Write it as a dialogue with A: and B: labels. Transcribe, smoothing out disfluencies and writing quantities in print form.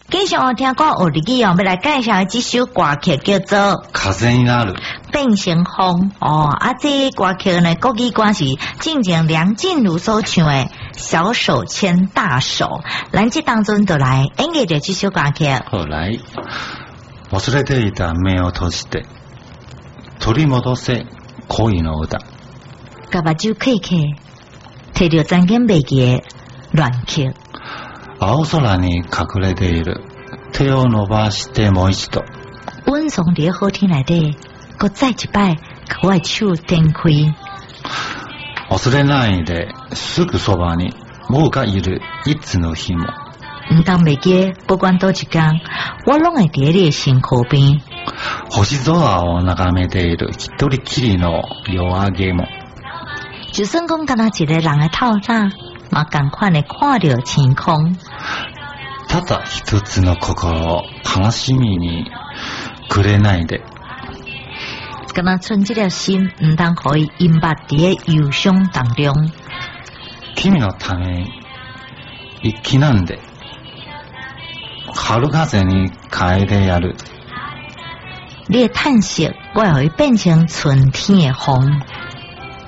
A: 继续听歌学日语哦，要来介绍这首歌曲叫做《
B: 風になる》。
A: 变成风哦，这歌曲呢，国语歌是进前梁静茹所唱的《小手牵大手》，咱这当中就来演绎着这首歌曲。
B: 好来，忘れていた目を閉じて取り戻せ恋の歌。
A: 甲目睭开开，摕着曾经袂记的乱曲。
B: 青空に隠れている手を伸ばしてもう一度。
A: 阮从伫好天内底。搁再一摆，我的手展开。
B: 忘れないですぐそばに僕がいるいつの日も。
A: 唔当袂记，不管倒一天，我拢会伫你的身躯边。
B: 星空を眺めている一人きりの夜明けも。
A: 就算讲敢若一个人的透早，嘛共款的看着天空。
B: ただ一つの心を悲しみにくれないで。
A: 敢若存这条心，唔当可以淹没伫个忧伤当中。
B: 君のため生きなんで春風に変えてやる。
A: 你的叹息，我会变成春天的风。